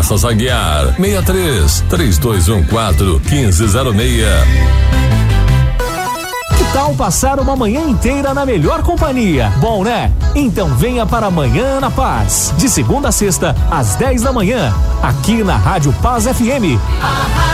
Festas Aguiar, 63-3214-1506. Que tal passar uma manhã inteira na melhor companhia? Bom, né? Então venha para Amanhã na Paz, de segunda a sexta, às 10 da manhã, aqui na Rádio Paz FM.